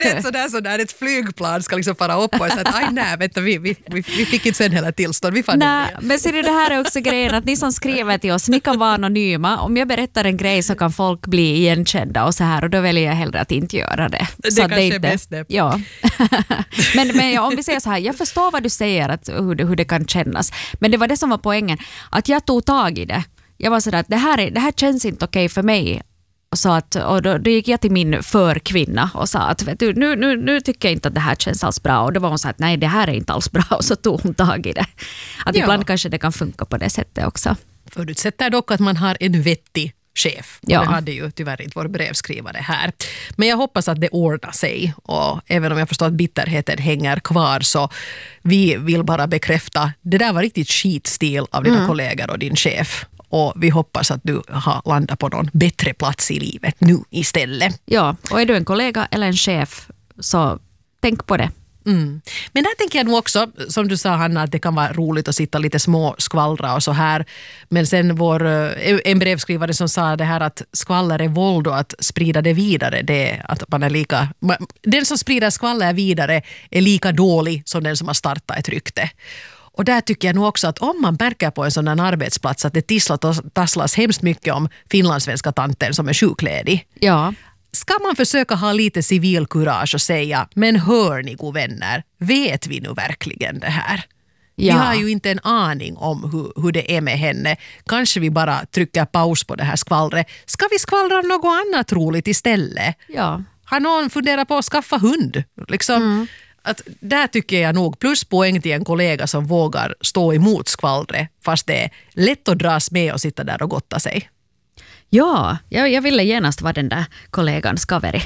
Det är sådär ett flygplan ska liksom fara upp och säga att aj nej, vänta, vi fick inte sen hela tillstånd. Vi fann nej, men ser du, det här är också grejen att ni som skriver till oss, ni kan vara anonyma. Om jag berättar en grej så kan folk bli igenkända och så här, och då väljer jag hellre att inte göra det. Det så kanske är bäst det. Ja. men om vi säger så här, jag förstår vad du säger, att hur det kan kännas. Men det var det som var poängen, att jag tog tag i det. Jag var sådär att det här känns inte okej för mig. Och då gick jag till min förkvinna och sa att vet du, nu tycker jag inte att det här känns alls bra. Och då var hon så att nej, det här är inte alls bra. Och så tog hon tag i det. Att ibland kanske det kan funka på det sättet också. Förutsätter dock att man har en vettig chef. Ja. Det hade ju tyvärr inte vår brevskrivare här. Men jag hoppas att det ordnar sig. Och även om jag förstår att bitterheten hänger kvar, så vi vill bara bekräfta, det där var riktigt skitstil av dina kollegor och din chef. Och vi hoppas att du har landat på någon bättre plats i livet nu istället. Ja, och är du en kollega eller en chef, så tänk på det. Mm. Men där tänker jag nog också, som du sa Hanna, att det kan vara roligt att sitta lite små skvallra och så här. Men sen en brevskrivare som sa det här att skvaller är våld och att sprida det vidare, det att man är den som sprider skvaller vidare är lika dålig som den som har startat ett rykte. Och där tycker jag nog också att om man märker på en sån här arbetsplats att det tasslas hemskt mycket om finlandssvenska tanten som är sjukledig. Ja. Ska man försöka ha lite civilkurage och säga, men hör ni god vänner, vet vi nu verkligen det här? Ja. Vi har ju inte en aning om hur det är med henne. Kanske vi bara trycker paus på det här skvallret. Ska vi skvallra om något annat roligt istället? Ja. Har någon funderat på att skaffa hund? Liksom, att där tycker jag nog pluspoäng till en kollega som vågar stå emot skvallret, fast det är lätt att dras med och sitta där och gotta sig. Ja, jag ville genast vara den där kollegan skaveri.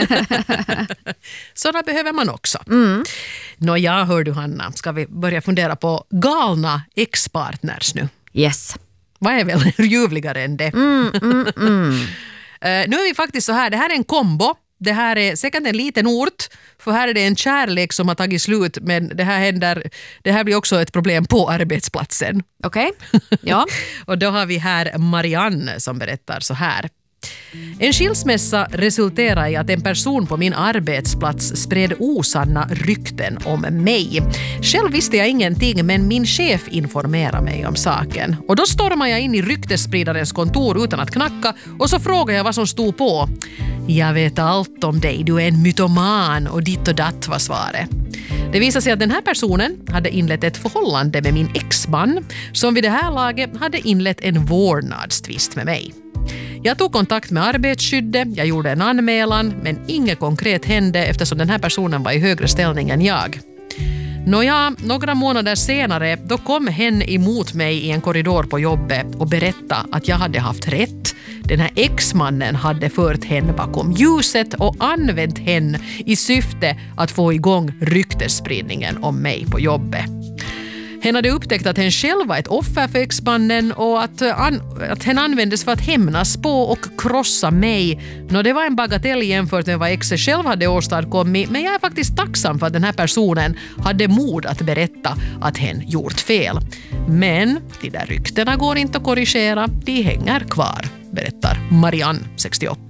Sådana behöver man också. Nåja, hör du Hanna, ska vi börja fundera på galna ex-partners nu? Yes. Vad är väl ljuvligare än det? Nu är vi faktiskt så här, det här är en kombo. Det här är säkert en liten ort, för här är det en kärlek som har tagit slut, men det här blir också ett problem på arbetsplatsen. Okej, ja. Och då har vi här Marianne som berättar så här. En skilsmässa resulterade i att en person på min arbetsplats spred osanna rykten om mig. Själv visste jag ingenting, men min chef informerade mig om saken. Och då stormade jag in i ryktesspridarens kontor utan att knacka och så frågade jag vad som stod på. Jag vet allt om dig, du är en mytoman och ditt och datt var svaret. Det visade sig att den här personen hade inlett ett förhållande med min exman som vid det här laget hade inlett en vårdnadstvist med mig. Jag tog kontakt med arbetsskyddet, jag gjorde en anmälan, men inget konkret hände eftersom den här personen var i högre ställning än jag. Nåja, några månader senare då kom hen emot mig i en korridor på jobbet och berättade att jag hade haft rätt. Den här exmannen hade fört henne bakom ljuset och använt henne i syfte att få igång ryktesspridningen om mig på jobbet. Hen hade upptäckt att hen själv var ett offer för exmannen och att hen användes för att hämnas på och krossa mig. Det var en bagatell jämfört med vad exet själv hade åstadkommit, men jag är faktiskt tacksam för att den här personen hade mod att berätta att hen gjort fel. Men de där ryktena går inte att korrigera, de hänger kvar, berättar Marianne, 68.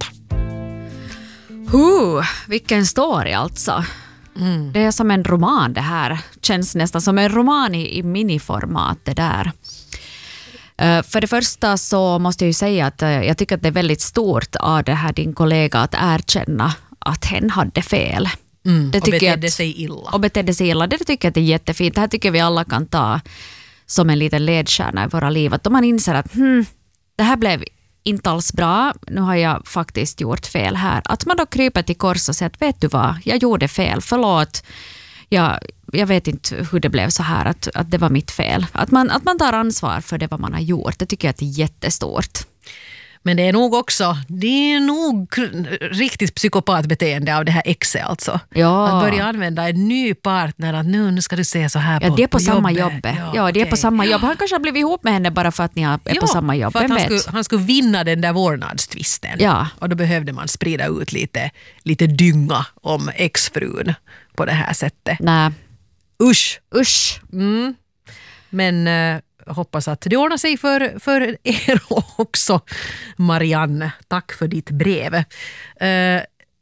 Vilken story alltså. Det är som en roman det här. Känns nästan som en roman i miniformat det där. För det första så måste jag ju säga att jag tycker att det är väldigt stort av det här din kollega att erkänna att hen hade fel. Det och betedde sig illa. Och betedde sig illa. Det tycker jag att det är jättefint. Det här tycker vi alla kan ta som en liten ledstjärna i våra liv. Att om man inser att det här blev inte alls bra, nu har jag faktiskt gjort fel här. Att man då kryper till kors och säger att vet du vad, jag gjorde fel, förlåt. Jag vet inte hur det blev så här, att det var mitt fel. Att man tar ansvar för det vad man har gjort, det tycker jag är jättestort. Men det är nog riktigt psykopatbeteende av det här exet alltså. Ja. Att börja använda en ny partner, att nu ska du se så här på det är på samma jobb. Ja, det är på samma jobb. Han kanske har blivit ihop med henne bara för att ni är på samma jobb. För att han skulle vinna den där vårdnadstvisten. Ja. Och då behövde man sprida ut lite dynga om exfrun på det här sättet. Nej. Usch. Men hoppas att det ordnar sig för er också, Marianne. Tack för ditt brev.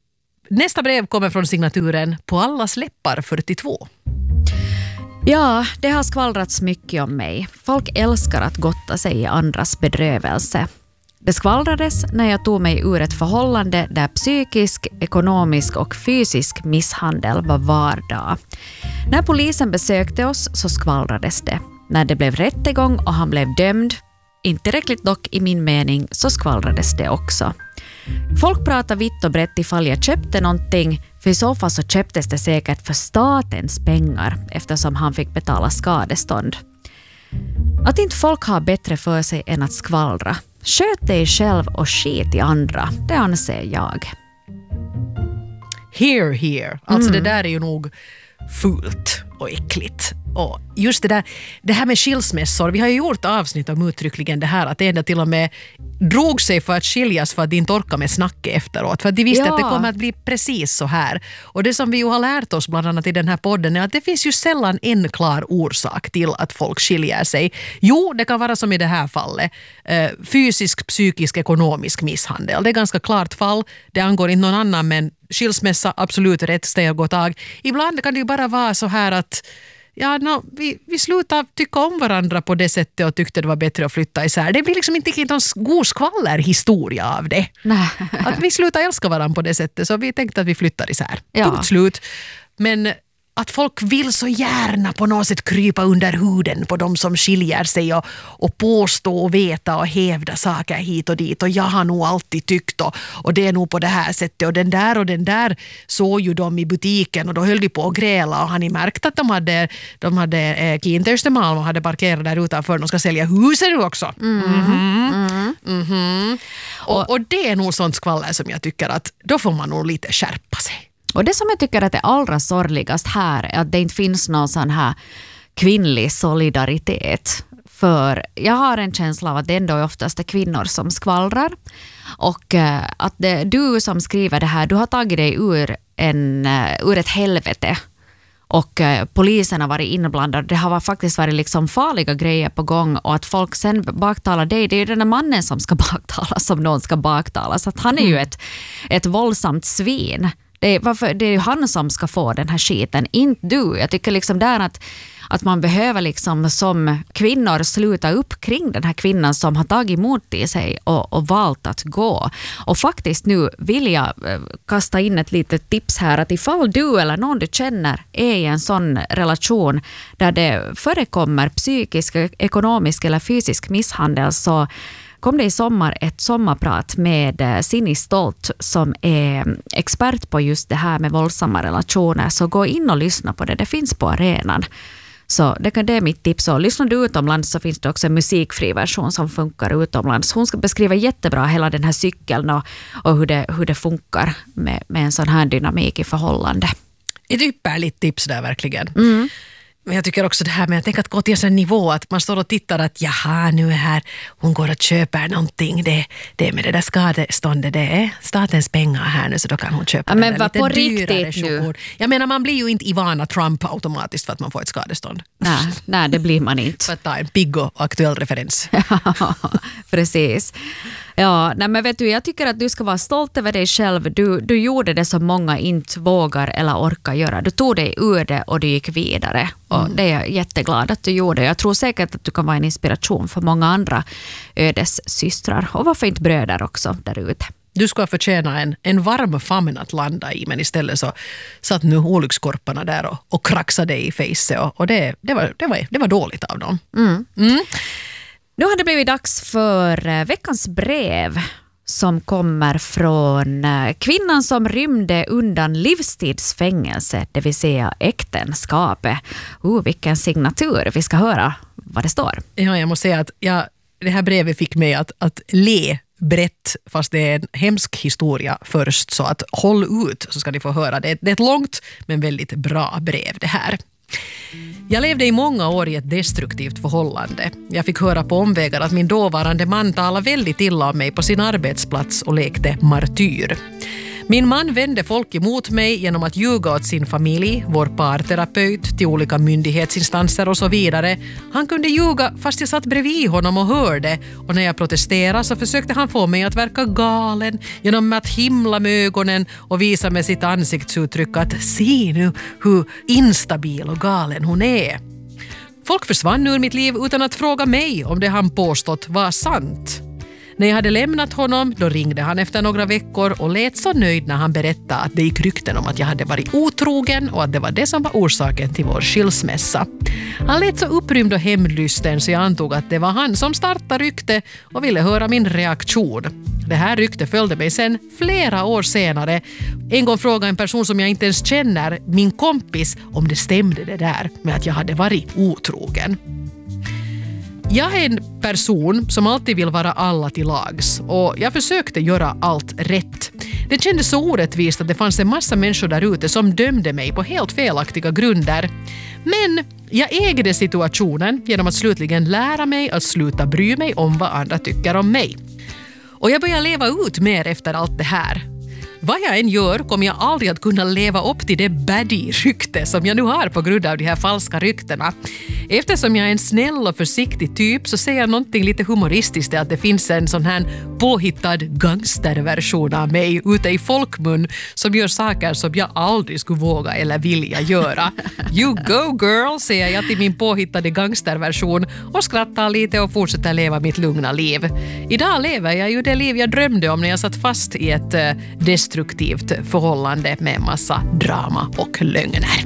nästa brev kommer från signaturen På allas läppar 42. Ja, det har skvallrats mycket om mig. Folk älskar att gotta sig i andras bedrövelse. Det skvallrades när jag tog mig ur ett förhållande där psykisk, ekonomisk och fysisk misshandel var vardag. När polisen besökte oss så skvallrades det. När det blev rättegång och han blev dömd, inte tillräckligt dock i min mening, så skvallrades det också. Folk pratar vitt och brett ifall jag köpte någonting, för i så fall så köptes det säkert för statens pengar eftersom han fick betala skadestånd. Att inte folk har bättre för sig än att skvallra. Sköt dig själv och skit i andra, det anser jag. Here. Alltså det där är ju nog fult och äckligt. Och just det här med skilsmässor, vi har ju gjort avsnitt om uttryckligen det här att enda till och med drog sig för att skiljas för att de inte orkar med snacket efteråt. För att de visste att det kommer att bli precis så här. Och det som vi ju har lärt oss bland annat i den här podden är att det finns ju sällan en klar orsak till att folk skiljer sig. Jo, det kan vara som i det här fallet. Fysisk, psykisk, ekonomisk misshandel. Det är ganska klart fall. Det angår inte någon annan, men skilsmässa, absolut rätt steg och tag. Ibland kan det ju bara vara så här att vi slutar tycka om varandra på det sättet och tyckte det var bättre att flytta isär. Det blir liksom inte någon god skvallerhistoria av det. Nej. Att vi slutar älska varandra på det sättet, så vi tänkte att vi flyttar isär. Punkt slut. Men att folk vill så gärna på något sätt krypa under huden på de som skiljer sig och påstå och veta och hävda saker hit och dit. Och jag har nog alltid tyckt och det är nog på det här sättet. Och den där såg ju de i butiken och då höll de på att gräla. Och har ni märkt att de hade Kinterstemalm och hade parkerat där utanför. De ska sälja huset nu också. Och det är nog sånt skvaller som jag tycker att då får man nog lite skärpa sig. Och det som jag tycker att är allra sorgligast här är att det inte finns någon sån här kvinnlig solidaritet. För jag har en känsla av att det ändå är oftast kvinnor som skvallrar. Och att du som skriver det här, du har tagit dig ur ett helvete. Och polisen har varit inblandad. Det har faktiskt varit liksom farliga grejer på gång. Och att folk sen baktalar dig. Det är ju den där mannen som ska baktalas som någon ska baktalas. Att han är ju ett våldsamt svin. Det är ju han som ska få den här skiten, inte du. Jag tycker liksom där att man behöver liksom som kvinnor sluta upp kring den här kvinnan som har tagit emot i sig och valt att gå. Och faktiskt nu vill jag kasta in ett litet tips här att ifall du eller någon du känner är i en sån relation där det förekommer psykisk, ekonomisk eller fysisk misshandel, så kom det i sommar ett sommarprat med Sinni Stolt som är expert på just det här med våldsamma relationer. Så gå in och lyssna på det. Det finns på arenan. Så det är mitt tips. Och lyssnar du utomlands så finns det också en musikfri version som funkar utomlands. Hon ska beskriva jättebra hela den här cykeln och hur det funkar med en sån här dynamik i förhållande. Ett ypperligt tips där verkligen. Men jag tycker också det här med att tänka att gå till en sån nivå att man står och tittar att jaha, nu är här, hon går och köper någonting, det med det där skadeståndet, det är statens pengar här nu så då kan hon köpa men den lite dyrare choklad. Jag menar man blir ju inte Ivana Trump automatiskt för att man får ett skadestånd. Nej, det blir man inte. För att ta en pigg och aktuell referens. Ja, precis. Ja, nej, men vet du, jag tycker att du ska vara stolt över dig själv. Du gjorde det som många inte vågar eller orkar göra. Du tog dig ur det och du gick vidare. Och det är jag jätteglad att du gjorde. Jag tror säkert att du kan vara en inspiration för många andra ödessystrar. Och varför inte bröder också där ute. Du ska förtjäna en varm famn att landa i, men istället så satt nu olyckskorparna där och kraxade i face och det var dåligt av dem. Nu har det blivit dags för veckans brev som kommer från kvinnan som rymde undan livstidsfängelse, det vill säga äktenskapet. Vilken signatur. Vi ska höra vad det står. Ja, jag måste säga att det här brevet fick mig att le brett, fast det är en hemsk historia först, så att håll ut så ska ni få höra. Det är ett långt men väldigt bra brev det här. Jag levde i många år i ett destruktivt förhållande. Jag fick höra på omvägar att min dåvarande man talade väldigt illa om mig på sin arbetsplats och lekte martyr. Min man vände folk emot mig genom att ljuga åt sin familj, vår parterapeut, till olika myndighetsinstanser och så vidare. Han kunde ljuga fast jag satt bredvid honom och hörde. Och när jag protesterade så försökte han få mig att verka galen genom att himla med ögonen och visa med sitt ansiktsuttryck att se nu hur instabil och galen hon är. Folk försvann ur mitt liv utan att fråga mig om det han påstått var sant. När jag hade lämnat honom, då ringde han efter några veckor och lät så nöjd när han berättade att det gick rykten om att jag hade varit otrogen och att det var det som var orsaken till vår skilsmässa. Han lät så upprymd och hämndlysten så jag antog att det var han som startade rykte och ville höra min reaktion. Det här ryktet följde mig sen flera år senare. En gång frågade en person som jag inte ens känner, min kompis, om det stämde det där med att jag hade varit otrogen. Jag är en person som alltid vill vara alla till lags och jag försökte göra allt rätt. Det kändes så orättvist att det fanns en massa människor där ute som dömde mig på helt felaktiga grunder. Men jag ägde situationen genom att slutligen lära mig att sluta bry mig om vad andra tycker om mig. Och jag börjar leva ut mer efter allt det här. Vad jag än gör kommer jag aldrig att kunna leva upp till det baddie-rykte som jag nu har på grund av de här falska ryktena. Eftersom jag är en snäll och försiktig typ så säger jag någonting lite humoristiskt att det finns en sån här påhittad gangsterversion av mig ute i folkmun som gör saker som jag aldrig skulle våga eller vilja göra. You go girl, säger jag till min påhittade gangsterversion och skrattar lite och fortsätter leva mitt lugna liv. Idag lever jag ju det liv jag drömde om när jag satt fast i ett destruktivt förhållande med en massa drama och lögner.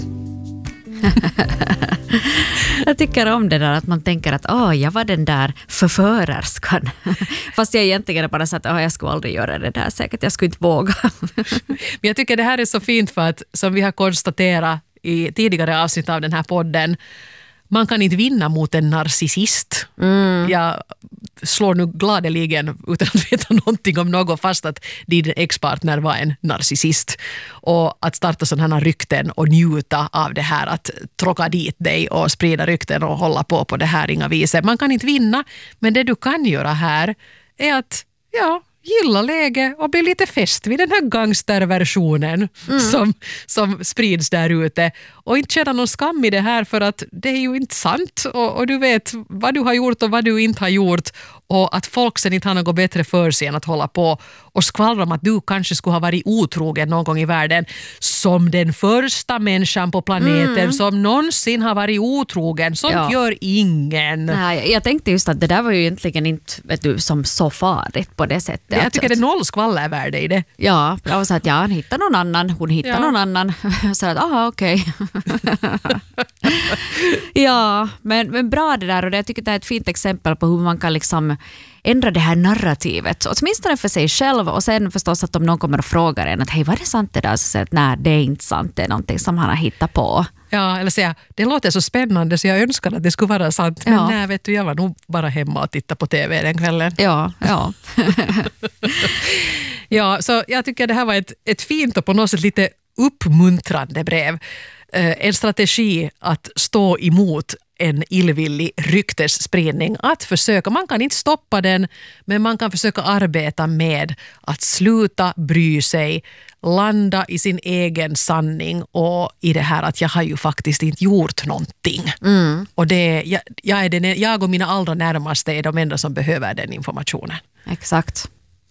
Jag tycker om det där att man tänker att jag var den där förförerskan. Fast jag egentligen bara sagt att jag skulle aldrig göra det där. Säkert jag skulle inte våga. Men jag tycker det här är så fint för att som vi har konstaterat i tidigare avsnitt av den här podden, man kan inte vinna mot en narcissist. Jag slår nu gladeligen utan att veta någonting om något fast att din ex-partner var en narcissist. Och att starta sådana här rykten och njuta av det här, att tråka dit dig och sprida rykten och hålla på det här inga viset. Man kan inte vinna, men det du kan göra här är att gilla läge och bli lite fäst vid den här gangsterversionen som sprids där ute. Och inte känna någon skam i det här för att det är ju inte sant. Och du vet vad du har gjort och vad du inte har gjort. Och att folk sen inte har något bättre för sig än att hålla på och skvallra om att du kanske skulle ha varit otrogen någon gång i världen. Som den första människan på planeten som någonsin har varit otrogen. Sånt gör ingen. Nej, jag tänkte just att det där var ju egentligen inte som så farligt på det sättet. Jag tycker det är noll skvallervärde i det. Ja, jag var så att han hittar någon annan, hon hittar någon annan. Så att, okej. Ja, men bra det där och jag tycker det är ett fint exempel på hur man kan liksom ändra det här narrativet. Åtminstone för sig själv och sen förstås att om någon kommer och frågar en att hej, var det sant det där? Så säger att nej, det är inte sant, det är någonting som han har hittat på. Ja, eller säga, det låter så spännande så jag önskar att det skulle vara sant. Men nej, vet du, jag var nog bara hemma och tittade på TV den kvällen. Ja. Ja, så jag tycker det här var ett fint och på något sätt lite uppmuntrande brev. En strategi att stå emot en illvillig ryktesspridning. Att försöka, man kan inte stoppa den, men man kan försöka arbeta med att sluta bry sig, landa i sin egen sanning och i det här att jag har ju faktiskt inte gjort någonting. Och det, jag och mina allra närmaste är de enda som behöver den informationen. Exakt.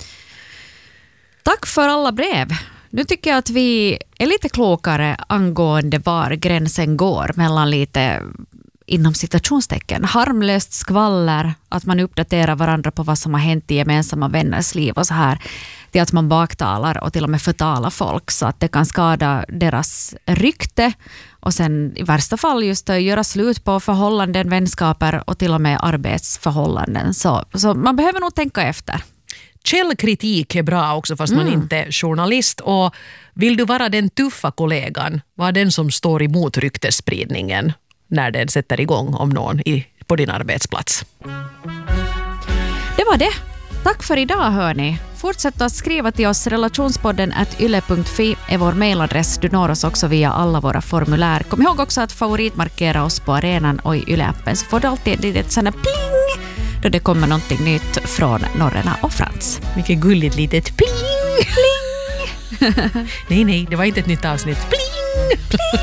Tack för alla brev. Nu tycker jag att vi är lite klokare angående var gränsen går mellan lite inom citationstecken harmlöst skvaller, att man uppdaterar varandra på vad som har hänt i gemensamma vänners liv och så här, till att man baktalar och till och med förtalar folk så att det kan skada deras rykte och sen i värsta fall just att göra slut på förhållanden, vänskaper och till och med arbetsförhållanden. Så man behöver nog tänka efter. Källkritik är bra också fast man inte är journalist, och vill du vara den tuffa kollegan, var den som står emot ryktesspridningen när den sätter igång om någon på din arbetsplats. Det var det. Tack för idag hörni. Fortsätt att skriva till oss. Relationspodden@yle.fi är vår mailadress. Du når oss också via alla våra formulär. Kom ihåg också att favoritmarkera oss på arenan och i Yle-appen, så får du alltid ett litet sån här pling då det kommer någonting nytt från Norrena och Frans. Mycket gulligt litet pling! Pling! Nej, det var inte ett nytt avsnitt. Pling!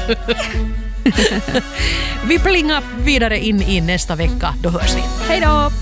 Vi plingar vidare in i nästa vecka. Då hörs vi. Hej då!